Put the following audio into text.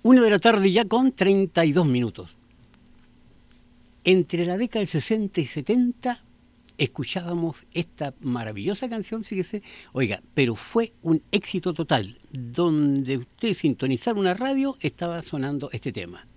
Una de la tarde ya con 32 minutos. Entre la década del 60 y 70 escuchábamos esta maravillosa canción, fíjese, oiga, pero fue un éxito total. Donde usted sintonizara una radio, estaba sonando este tema.